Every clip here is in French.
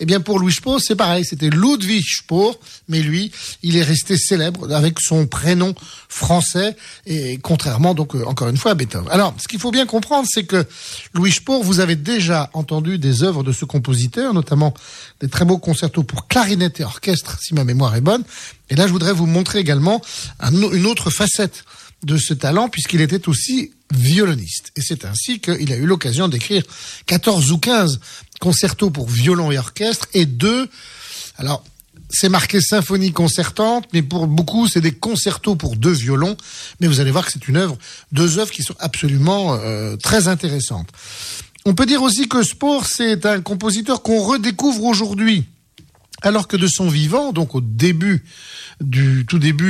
Eh bien, pour Louis Spohr, c'est pareil. C'était Ludwig Spohr, mais lui, il est resté célèbre avec son prénom français, et contrairement, donc, encore une fois, à Beethoven. Alors, ce qu'il faut bien comprendre, c'est que Louis Spohr, vous avez déjà entendu des œuvres de ce compositeur, notamment des très beaux concertos pour clarinette et orchestre, si ma mémoire est bonne. Et là, je voudrais vous montrer également une autre facette de ce talent, puisqu'il était aussi violoniste. Et c'est ainsi qu'il a eu l'occasion d'écrire 14 ou 15 concertos pour violon et orchestre, et alors, c'est marqué symphonie concertante, mais pour beaucoup, c'est des concertos pour 2 violons. Mais vous allez voir que c'est deux œuvres qui sont absolument très intéressantes. On peut dire aussi que Spohr, c'est un compositeur qu'on redécouvre aujourd'hui. Alors que de son vivant, donc au tout début du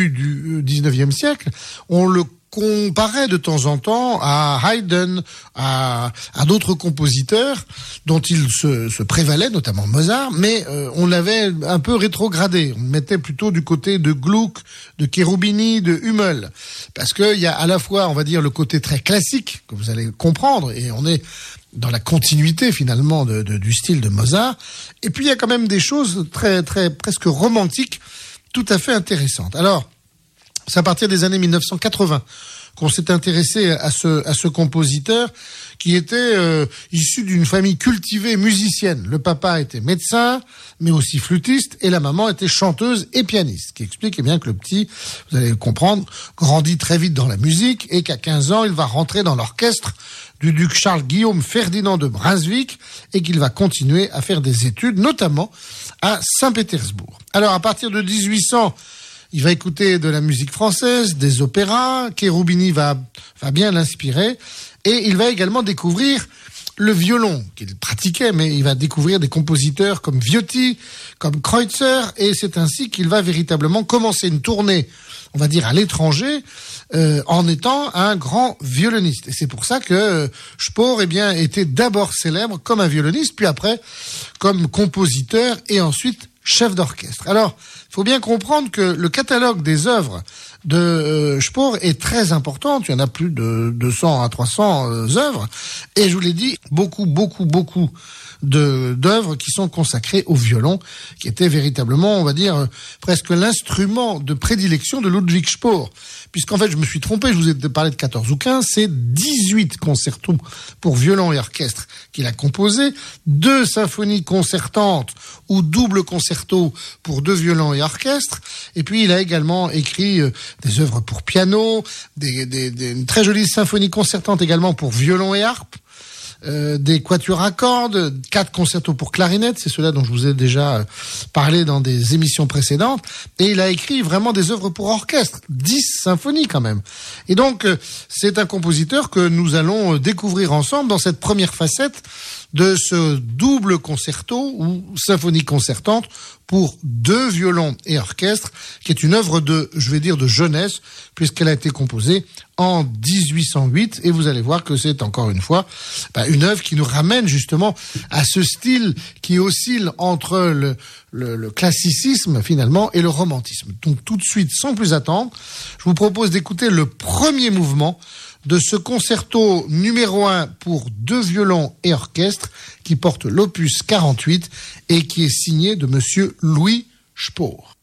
19e siècle, on le comparait de temps en temps à Haydn, à d'autres compositeurs dont il se prévalait, notamment Mozart, mais on l'avait un peu rétrogradé. On le mettait plutôt du côté de Gluck, de Cherubini, de Hummel. Parce qu'il y a à la fois, on va dire, le côté très classique, que vous allez comprendre, et on est dans la continuité finalement du style de Mozart. Et puis il y a quand même des choses très presque romantiques, tout à fait intéressantes. Alors, c'est à partir des années 1980 qu'on s'est intéressé à ce compositeur qui était issu d'une famille cultivée musicienne. Le papa était médecin, mais aussi flûtiste, et la maman était chanteuse et pianiste, ce qui explique bien que le petit, vous allez comprendre, grandit très vite dans la musique, et qu'à 15 ans, il va rentrer dans l'orchestre du duc Charles-Guillaume Ferdinand de Brunswick, et qu'il va continuer à faire des études, notamment à Saint-Pétersbourg. Alors, à partir de 1800, il va écouter de la musique française, des opéras. Cherubini va bien l'inspirer. Et il va également découvrir le violon qu'il pratiquait, mais il va découvrir des compositeurs comme Viotti, comme Kreutzer. Et c'est ainsi qu'il va véritablement commencer une tournée, on va dire, à l'étranger, en étant un grand violoniste. Et c'est pour ça que Spohr, était d'abord célèbre comme un violoniste, puis après comme compositeur, et ensuite chef d'orchestre. Alors, il faut bien comprendre que le catalogue des œuvres de Spohr est très important. Il y en a plus de 200 à 300 œuvres. Et je vous l'ai dit, beaucoup d'œuvres qui sont consacrées au violon, qui était véritablement, on va dire, presque l'instrument de prédilection de Ludwig Spohr. Puisqu'en fait, je me suis trompé, je vous ai parlé de 14 ou 15, c'est 18 concertos pour violon et orchestre qu'il a composés, 2 symphonies concertantes ou double concerto pour 2 violons et orchestre, et puis il a également écrit des œuvres pour piano, une très jolie symphonie concertante également pour violon et harpe, des quatuors à cordes, 4 concertos pour clarinette, c'est cela dont je vous ai déjà parlé dans des émissions précédentes, et il a écrit vraiment des œuvres pour orchestre, 10 symphonies quand même. Et donc, c'est un compositeur que nous allons découvrir ensemble dans cette première facette de ce double concerto ou symphonie concertante pour 2 violons et orchestre, qui est une œuvre de jeunesse, puisqu'elle a été composée en 1808, et vous allez voir que c'est encore une fois une œuvre qui nous ramène justement à ce style qui oscille entre le classicisme finalement et le romantisme. Donc tout de suite, sans plus attendre, je vous propose d'écouter le premier mouvement de ce concerto numéro 1 pour 2 violons et orchestre qui porte l'opus 48 et qui est signé de monsieur Louis Spohr.